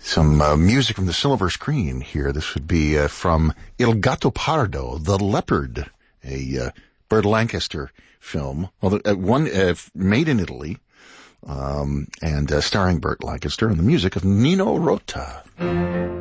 Some music from the silver screen here. This would be from Il Gatto Pardo, The Leopard, a Burt Lancaster film, one made in Italy, and starring Burt Lancaster, and the music of Nino Rota.